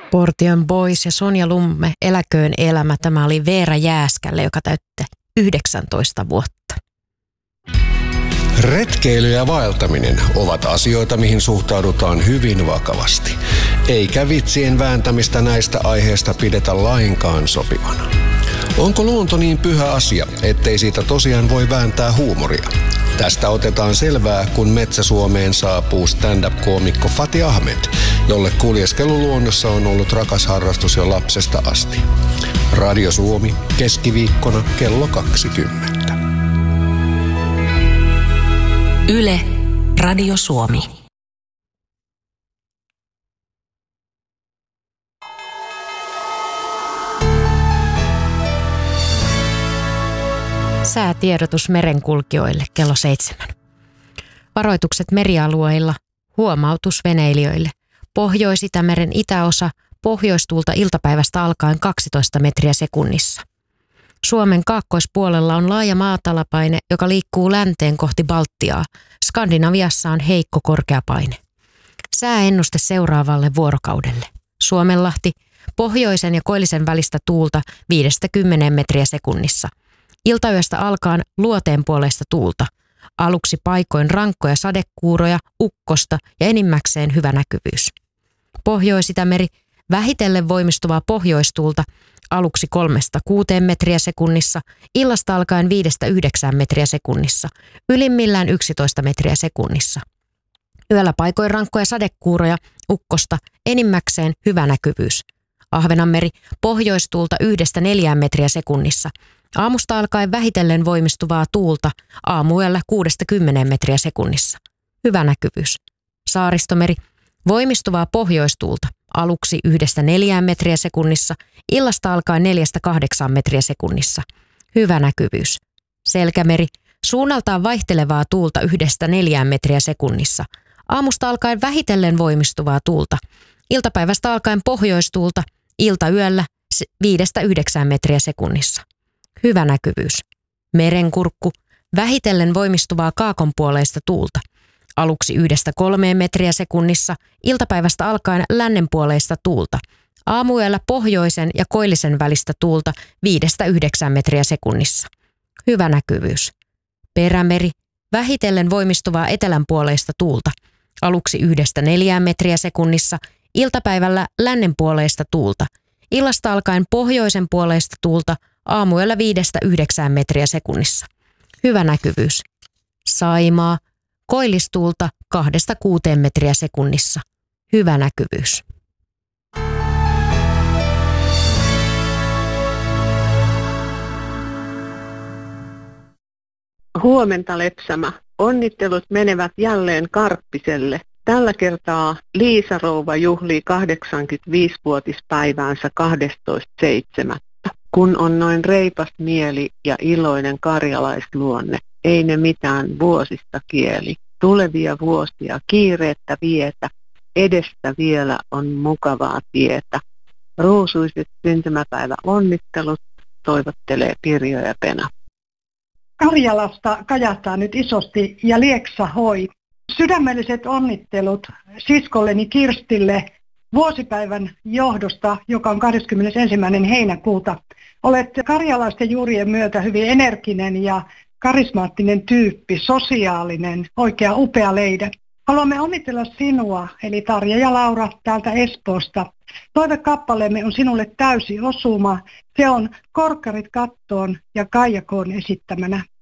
Portion Boys ja Sonja Lumme, Eläköön elämä. Tämä oli Veera Jääskälle, joka täytti 19 vuotta. Retkeily ja vaeltaminen ovat asioita, mihin suhtaudutaan hyvin vakavasti. Eikä vitsien vääntämistä näistä aiheista pidetä lainkaan sopivana. Onko luonto niin pyhä asia, ettei siitä tosiaan voi vääntää huumoria? Tästä otetaan selvää, kun Metsä-Suomeen saapuu stand-up-koomikko Fati Ahmed, jolle kuljeskelu luonnossa on ollut rakas harrastus jo lapsesta asti. Radio Suomi, keskiviikkona kello 20. Yle, Radio Suomi. Säätiedotus merenkulkijoille kello 7. Varoitukset merialueilla, huomautus veneilijöille. Pohjois-Itämeren itäosa, pohjoistuulta iltapäivästä alkaen 12 metriä sekunnissa. Suomen kaakkoispuolella on laaja maatalapaine, joka liikkuu länteen kohti Baltiaa. Skandinaviassa on heikko korkeapaine. Sääennuste seuraavalle vuorokaudelle. Suomenlahti, pohjoisen ja koillisen välistä tuulta 5-10 metriä sekunnissa. Iltayöstä alkaen luoteen puoleista tuulta. Aluksi paikoin rankkoja sadekuuroja, ukkosta ja enimmäkseen hyvä näkyvyys. Pohjois-Itämeri, vähitellen voimistuvaa pohjoistuulta, aluksi 3-6 metriä sekunnissa, illasta alkaen 5-9 metriä sekunnissa, ylimmillään 11 metriä sekunnissa. Yöllä paikoin rankkoja sadekuuroja, ukkosta, enimmäkseen hyvä näkyvyys. Ahvenanmeri, pohjoistuulta 1-4 metriä sekunnissa. Aamusta alkaen vähitellen voimistuvaa tuulta, aamuyöllä 6-10 metriä sekunnissa. Hyvä näkyvyys. Saaristomeri, voimistuvaa pohjoistuulta, aluksi 1-4 metriä sekunnissa, illasta alkaen 4-8 metriä sekunnissa. Hyvä näkyvyys. Selkämeri, suunnaltaan vaihtelevaa tuulta 1-4 metriä sekunnissa. Aamusta alkaen vähitellen voimistuvaa tuulta. Iltapäivästä alkaen pohjoistuulta, iltayöllä 5-9 metriä sekunnissa. Hyvä näkyvyys. Merenkurkku, vähitellen voimistuvaa kaakonpuoleista tuulta. Aluksi 1-3 metriä sekunnissa, iltapäivästä alkaen lännenpuoleista tuulta. Aamuyöllä pohjoisen ja koillisen välistä tuulta 5-9 metriä sekunnissa. Hyvä näkyvyys. Perämeri, vähitellen voimistuvaa etelänpuoleista tuulta. Aluksi 1-4 metriä sekunnissa, iltapäivällä lännenpuoleista tuulta. Illasta alkaen pohjoisen puoleista tuulta, aamuyöllä 5-9 metriä sekunnissa. Hyvä näkyvyys. Saimaa, koillistuulta 2-6 metriä sekunnissa. Hyvä näkyvyys. Huomenta Lepsämä. Onnittelut menevät jälleen Karppiselle. Tällä kertaa Liisa-rouva juhlii 85-vuotispäiväänsä 12.7. Kun on noin reipas mieli ja iloinen karjalaisluonne, ei ne mitään vuosista kieli. Tulevia vuosia kiireettä vietä, edestä vielä on mukavaa tietä. Ruusuiset syntymäpäivä onnittelut, toivottelee Pirjo ja Pena. Karjalasta kajahtaa nyt isosti ja Lieksa hoi. Sydämelliset onnittelut siskolleni Kirstille vuosipäivän johdosta, joka on 21. heinäkuuta. Olet karjalaisten juurien myötä hyvin energinen ja karismaattinen tyyppi, sosiaalinen, oikea upea leide. Haluamme onnitella sinua, eli Tarja ja Laura täältä Espoosta. Toivekappaleemme on sinulle täysi osuma. Se on Korkkarit kattoon ja Kaija K:n esittämänä.